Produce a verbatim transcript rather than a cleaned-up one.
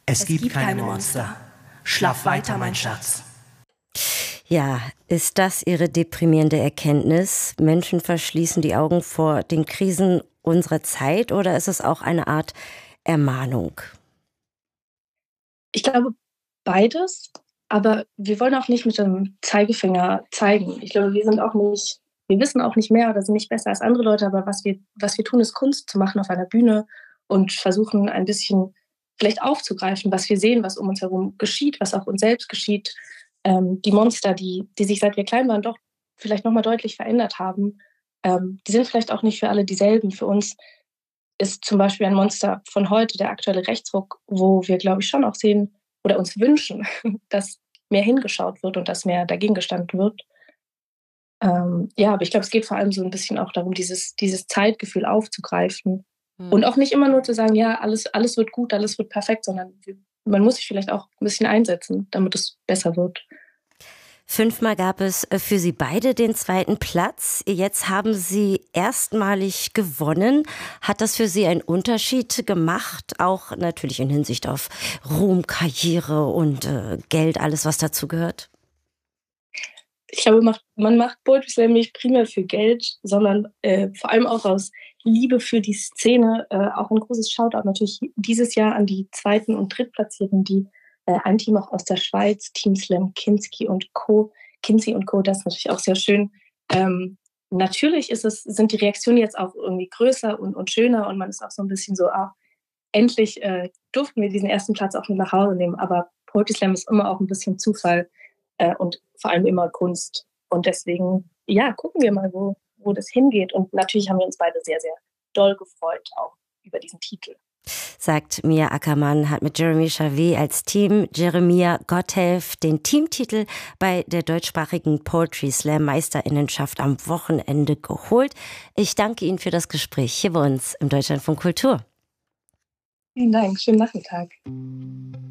Es gibt keine Monster. Schlaf weiter, mein Schatz. Ja, ist das Ihre deprimierende Erkenntnis? Menschen verschließen die Augen vor den Krisen unserer Zeit, oder ist es auch eine Art Ermahnung? Ich glaube, beides, aber wir wollen auch nicht mit dem Zeigefinger zeigen. Ich glaube, wir sind auch nicht, wir wissen auch nicht mehr oder sind nicht besser als andere Leute, aber was wir, was wir tun, ist Kunst zu machen auf einer Bühne und versuchen ein bisschen vielleicht aufzugreifen, was wir sehen, was um uns herum geschieht, was auch uns selbst geschieht. Ähm, die Monster, die, die sich seit wir klein waren doch vielleicht nochmal deutlich verändert haben, ähm, die sind vielleicht auch nicht für alle dieselben. Für uns ist zum Beispiel ein Monster von heute der aktuelle Rechtsruck, wo wir, glaube ich, schon auch sehen oder uns wünschen, dass mehr hingeschaut wird und dass mehr dagegen gestanden wird. Ähm, ja, aber ich glaube, es geht vor allem so ein bisschen auch darum, dieses, dieses Zeitgefühl aufzugreifen. Mhm. Und auch nicht immer nur zu sagen, ja, alles, alles wird gut, alles wird perfekt, sondern man muss sich vielleicht auch ein bisschen einsetzen, damit es besser wird. Fünfmal gab es für Sie beide den zweiten Platz. Jetzt haben Sie erstmalig gewonnen. Hat das für Sie einen Unterschied gemacht? Auch natürlich in Hinsicht auf Ruhm, Karriere und äh, Geld, alles, was dazu gehört? Ich glaube, macht, man macht Poetry Slam nicht primär für Geld, sondern äh, vor allem auch aus Liebe für die Szene. Äh, auch ein großes Shoutout natürlich dieses Jahr an die Zweiten- und Drittplatzierten, die äh, ein Team auch aus der Schweiz, Team Slam, Kinski und Co. Kinsey und Co., das ist natürlich auch sehr schön. Ähm, natürlich ist es, sind die Reaktionen jetzt auch irgendwie größer und, und schöner und man ist auch so ein bisschen so, ah, endlich äh, durften wir diesen ersten Platz auch mit nach Hause nehmen. Aber Poetry Slam ist immer auch ein bisschen Zufall äh, und vor allem immer Kunst. Und deswegen, ja, gucken wir mal, wo, wo das hingeht. Und natürlich haben wir uns beide sehr, sehr doll gefreut, auch über diesen Titel. Sagt Mia Ackermann, hat mit Jeremy Charvet als Team Jeremia Gotthelf den Teamtitel bei der deutschsprachigen Poetry Slam Meisterinnenschaft am Wochenende geholt. Ich danke Ihnen für das Gespräch hier bei uns im Deutschlandfunk Kultur. Vielen Dank, schönen Nachmittag.